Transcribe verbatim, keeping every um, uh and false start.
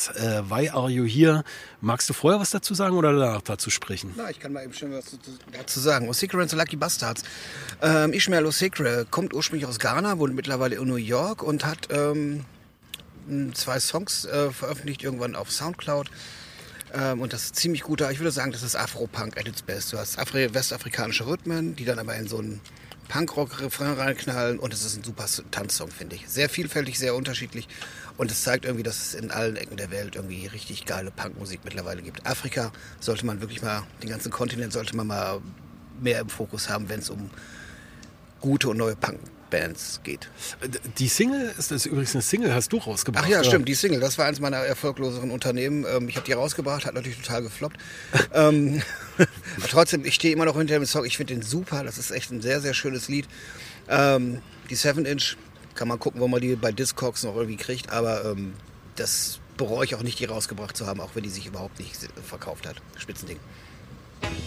Bastards. Äh, Why Are You Here? Magst du vorher was dazu sagen oder danach dazu sprechen? Na, ich kann mal eben schon was dazu sagen. Osicre and the Lucky Bastards. Ähm, Ishmael Osicre kommt ursprünglich aus Ghana, wohnt mittlerweile in New York und hat ähm, zwei Songs äh, veröffentlicht, irgendwann auf Soundcloud. Ähm, und das ist ziemlich guter, ich würde sagen, das ist Afro-Punk at its best. Du hast Afri- westafrikanische Rhythmen, die dann aber in so einen Punkrock-Refrain reinknallen und es ist ein super Tanzsong, finde ich. Sehr vielfältig, sehr unterschiedlich und es zeigt irgendwie, dass es in allen Ecken der Welt irgendwie richtig geile Punkmusik mittlerweile gibt. Afrika sollte man wirklich mal, den ganzen Kontinent sollte man mal mehr im Fokus haben, wenn es um gute und neue Punkbands geht. Die Single, ist das übrigens eine Single, hast du rausgebracht? Ach ja, oder? stimmt, die Single, das war eins meiner erfolgloseren Unternehmen. Ich habe die rausgebracht, hat natürlich total gefloppt. ähm, trotzdem, ich stehe immer noch hinter dem Song, ich finde den super, das ist echt ein sehr, sehr schönes Lied. Ähm, die seven Inch, kann man gucken, wo man die bei Discogs noch irgendwie kriegt, aber ähm, das bereue ich auch nicht, die rausgebracht zu haben, auch wenn die sich überhaupt nicht verkauft hat. Spitzending.